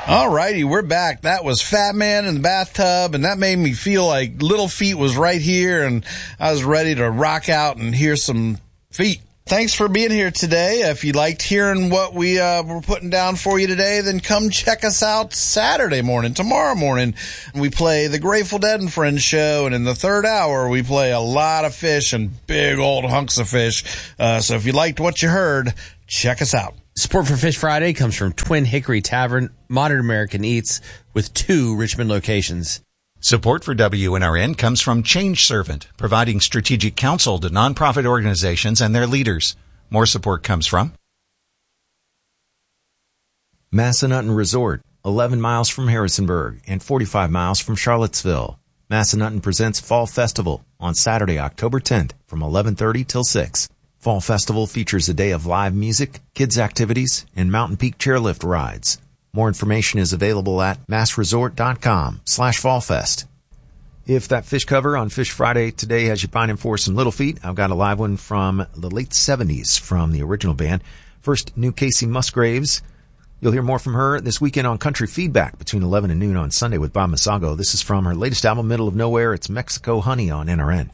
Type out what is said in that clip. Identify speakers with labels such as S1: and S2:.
S1: All righty, we're back. That was Fat Man in the Bathtub, and that made me feel like Little Feat was right here, and I was ready to rock out and hear some feet. Thanks for being here today. If you liked hearing what we were putting down for you today, then come check us out Saturday morning, tomorrow morning. We play the Grateful Dead and Friends show, and in the third hour, we play a lot of fish and big old hunks of fish. So if you liked what you heard, check us out.
S2: Support for Fish Friday comes from Twin Hickory Tavern, Modern American Eats, with 2 Richmond locations.
S3: Support for WNRN comes from Change Servant, providing strategic counsel to nonprofit organizations and their leaders. More support comes from
S4: Massanutten Resort, 11 miles from Harrisonburg and 45 miles from Charlottesville. Massanutten presents Fall Festival on Saturday, October 10th from 11:30 till 6. Fall Festival features a day of live music, kids activities, and Mountain Peak chairlift rides. More information is available at massresort.com/fallfest. If that fish cover on Fish Friday today has you pining for some Little Feat, I've got a live one from the late 70s from the original band. First, new Casey Musgraves. You'll hear more from her this weekend on Country Feedback between 11 and noon on Sunday with Bob Masago. This is from her latest album, Middle of Nowhere. It's Mexico Honey on NRN.